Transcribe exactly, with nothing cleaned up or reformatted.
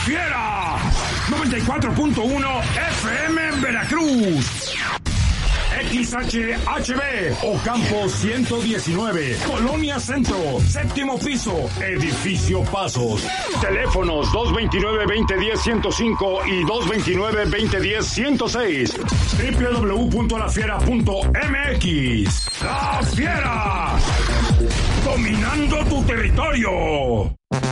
Fiera noventa y cuatro punto uno F M en Veracruz. X H H B Ocampo ciento diecinueve, Colonia Centro, séptimo piso, Edificio Pasos. Teléfonos dos dos nueve, veinte diez, ciento cinco y dos dos nueve, veinte diez, ciento seis. doble u doble u doble u punto la fiera punto m x. ¡La Fiera! Dominando tu territorio.